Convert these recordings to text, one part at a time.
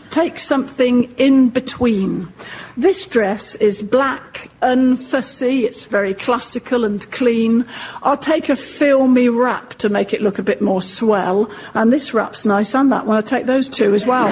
take something in between. This dress is black, unfussy, it's very classical and clean. I'll take a filmy wrap to make it look a bit more swell, and this wrap's nice and that one, I'll take those two as well.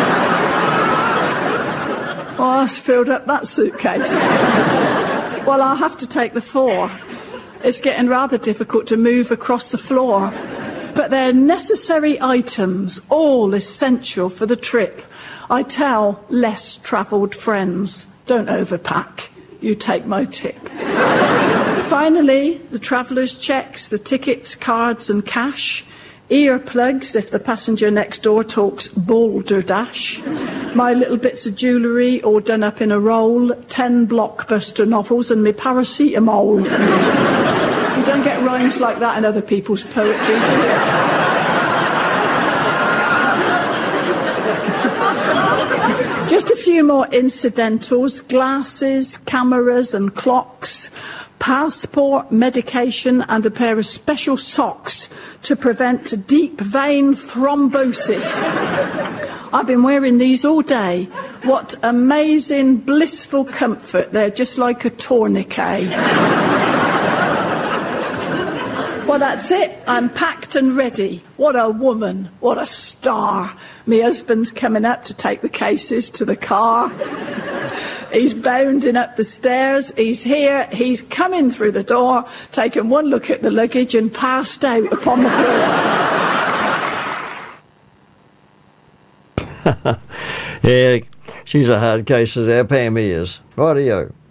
Oh, I filled up that suitcase. Well, I'll have to take the 4. It's getting rather difficult to move across the floor. But they're necessary items, all essential for the trip. I tell less travelled friends, don't overpack. You take my tip. Finally, the traveller's checks, the tickets, cards and cash. Earplugs if the passenger next door talks balderdash. My little bits of jewellery all done up in a roll. 10 blockbuster novels and me paracetamol. You don't get rhymes like that in other people's poetry, do you? Just a few more incidentals. Glasses, cameras and clocks. Passport, medication and a pair of special socks to prevent deep vein thrombosis. I've been wearing these all day. What amazing, blissful comfort. They're just like a tourniquet. Well, that's it. I'm packed and ready. What a woman. What a star. My husband's coming up to take the cases to the car. He's bounding up the stairs. He's here. He's coming through the door, taken one look at the luggage and passed out upon the floor. Yeah, she's a hard case there, Pam is. Rightio.